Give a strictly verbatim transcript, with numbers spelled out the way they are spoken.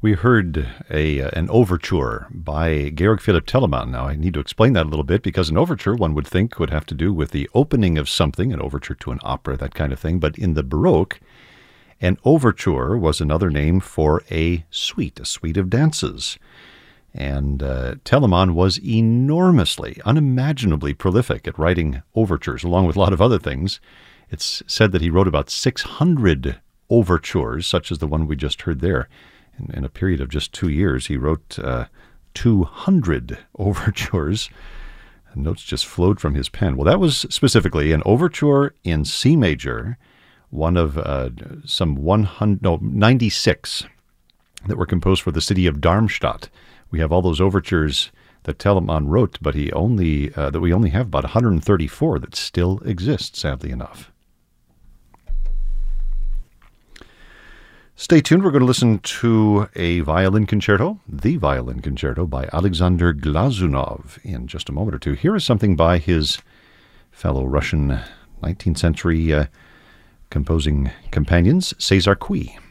We heard a uh, an overture by Georg Philipp Telemann. Now, I need to explain that a little bit, because an overture, one would think, would have to do with the opening of something, an overture to an opera, that kind of thing. But in the Baroque, an overture was another name for a suite, a suite of dances. And uh, Telemann was enormously, unimaginably prolific at writing overtures, along with a lot of other things. It's said that he wrote about six hundred overtures, such as the one we just heard there. In, in a period of just two years, he wrote uh, two hundred overtures. Notes just flowed from his pen. Well, that was specifically an overture in C major, one of uh, some one hundred, no, ninety-six that were composed for the city of Darmstadt. We have all those overtures that Telemann wrote, but he only uh, that we only have about one hundred thirty-four that still exist, sadly enough. Stay tuned. We're going to listen to a violin concerto, the violin concerto by Alexander Glazunov, in just a moment or two. Here is something by his fellow Russian nineteenth century uh, composing companions, César Cui.